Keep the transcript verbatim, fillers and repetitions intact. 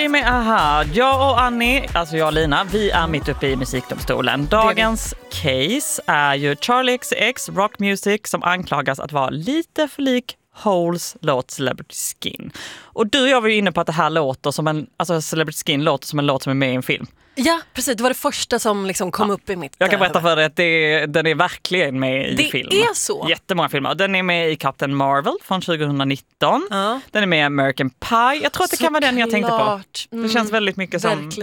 Energy med Aha. Jag och Annie, alltså jag och Lina, vi är mitt uppe i musikdomstolen. Dagens case är ju Charli X C X Rock Music som anklagas att vara lite för lik Holes låt Celebrity Skin. Och du och jag var ju inne på att det här låter som en, alltså Celebrity Skin låter som en låt som är med i en film. Ja, precis. Det var det första som liksom kom ja. upp i mitt... Jag kan berätta för dig att det, den är verkligen med i det film. Det är så? Jättemånga filmer. Den är med i Captain Marvel från tjugonitton. Ja. Den är med i American Pie. Jag tror att det så kan vara den jag tänkte på. Mm. Det känns väldigt mycket som... Verkligen.